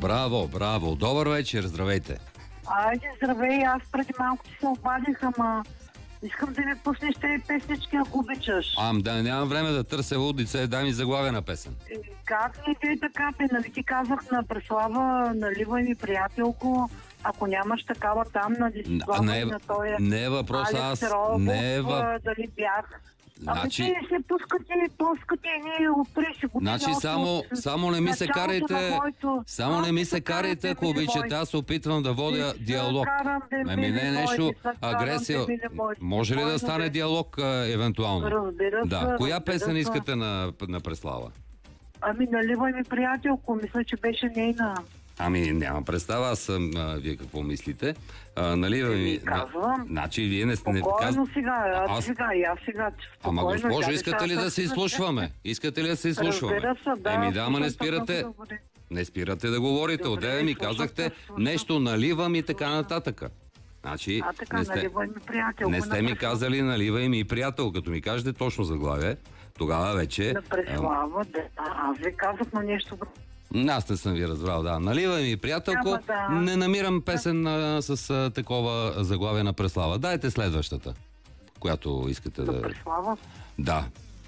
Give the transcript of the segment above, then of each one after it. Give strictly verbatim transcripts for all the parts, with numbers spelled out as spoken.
Браво, браво. Добър вечер, здравейте. Айде, здравей, аз преди малко ти се обадих, ама искам да ми пуснеш тези песнички, ако обичаш. Ам, да, нямам време да търся лудица, дай ми заглавие на песен. И как не ти така, бе, нали ти казах на Преслава, наливай ми приятелко, ако нямаш такава там на Десислава не, и на този не е въпрос, Алекс аз Рогов, не е въп... дали бях. Значи... Ами те се пускат и пускат и ние от тридесет години. Значи само, от, само не ми се карайте, моето... само не ми се карайте, ако обичате, аз се опитвам да водя диалог. Ами не е нещо агресия. Може ли да стане диалог, евентуално? Разбира се. Да. Коя разбира песен се. искате на, на Преслава? Ами наливай ми приятелко, мисля, че беше нейна. Ами, няма представа, аз съм, а, вие какво мислите. А, наливай ми... Казвам. Значи, вие не сте... Спокойно сега, аз... сега, и аз сега. Ама, Спокойно, госпожо, тя искате ли сега да се изслушваме? Искате ли да се изслушваме? Разбира се, да. Еми, да, ама не слушам спирате... много добре. Не спирате да говорите. Добре, Отдеве ми слушам, казахте слушам. нещо наливам и така нататък. Значи, А така, не сте, наливай ми приятелко. не сте на ми Преслава. казали наливай ми приятел, като ми кажете точно заглавие. Тогава вече... На Преслава, да. Аз ви казах на нещо друго. Аз не съм ви разбрал, да. Наливай ми, приятелко, Ама да. не намирам песен а, с а, такова заглавие на Преслава. Дайте следващата, която искате да... На Преслава. Да.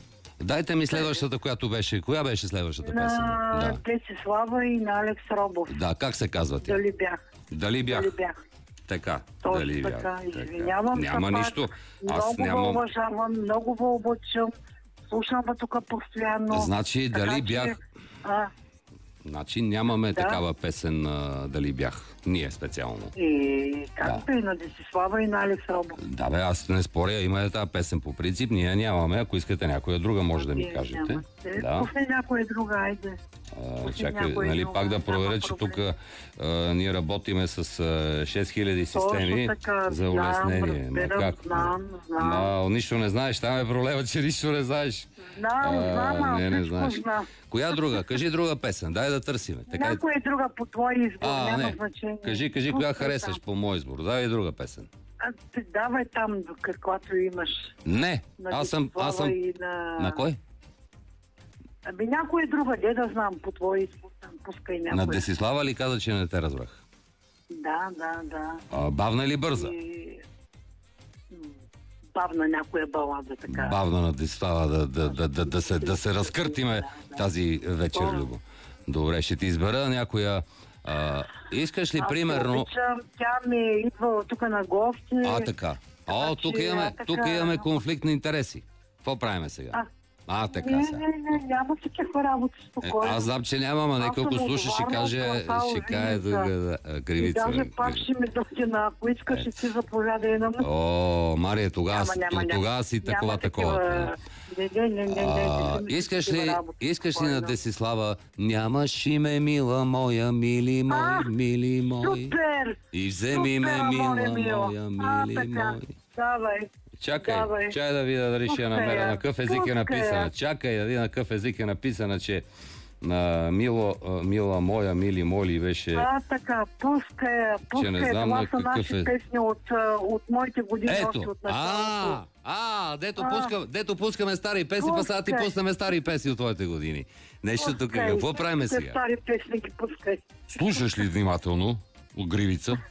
Дайте ми следващата, която беше... Коя беше следващата песен? На Да. Десислава и на Алекс Рогов. Да, как се казва тя? Дали бях? Дали бях? Дали бях? Така, Точно дали бях. така, Така. извинявам се Няма пак. нищо. Аз Много нямам... ви уважавам, много ви обичам. Слушам ви тук постоянно. Значи, Така дали че, бях... А, Значи нямаме Да. такава песен а, дали бях. Ние специално. и как Да. бе, на Десислава и на Алекс Рогов. Да бе, аз не споря, има е тази песен по принцип, ние нямаме. Ако искате някоя друга, може да ми Вие кажете. нямате. Да. Пусни някоя друга, айде. А, Пусни чакай, някоя нали друга, пак да проверя, няма че проблем. тук а, ние работиме с а, шест хиляди системи Точно така, за знам, улеснение. Ма разбирам, как? знам, знам. Ма, нищо не знаеш, там е проблема, че нищо не знаеш. Знам, А, знам, аз не, не всичко знаеш. знам. Коя друга? Кажи друга песен, дай да търсиме. Така е. Някоя друга по твой избор, А, няма не. значение. Кажи, кажи, коя Пускай харесваш там. по мой избор. Дай друга песен. А, ти давай там, каквато имаш. Не, На аз съм, аз съм... Десислава и на... На кой? Ами някоя друга, де да знам, по твой избор, там пускай някоя. На Десислава ли каза, че не те разбрах? Да, да, да. А, бавна или бърза? И... м, Бавна някоя балада, така. Бавна на Десислава, да, да, да, да, да, се, да се разкъртиме Да, да. тази вечер, Добре. Любо. Добре, ще ти избера някоя... А, искаш ли, Аз примерно... обичам, тя ми е идвала тук на гости. А, така. О, че, тук имаме, а, така. тук имаме конфликт на интереси. Какво правиме сега? А, А, така Не, сега. не, не, няма такива работи, Е, спокойно. аз знам, че няма, ама Аз нека съм ако слуша, ще отговарна каже, от квартал ще каже тук, Виница. да, а, И кривица. даже пак ще ми дойде на, ако искаш, ще си заповядай на мен. О, Мария, тогава, Няма, няма, няма. тогава си такова Няма такова. такива- Не, не, не, не, не, А, не, не, искаш такива ли, работи, искаш ли на спокойно. Десислава? Нямаш и ме, мила моя, мили мой, А, мили мой. Супер! И вземи ме, Супер, мила аморе мио. моя, А, мили така. мой. Давай. Чакай, Давай. чай да видя дали ще я Пускай намеря. я, На какъв език е пускай написана. я. Чакай да видя на какъв език е написана, че на мило, а, мила моя, мили моли беше... А, така, пускай, Че не пускай. знам Това на са какъв наши е. песни от, а, от моите години, още Ето! от А, началото. а, дето, А. пускам, дето пускаме стари песни, па сега ти Пускай. пуснаме стари песни от твоите години. Нещо тук. Пускай. Какво правим Те сега? стари песни ги пускай. Слушаш ли внимателно от гривица?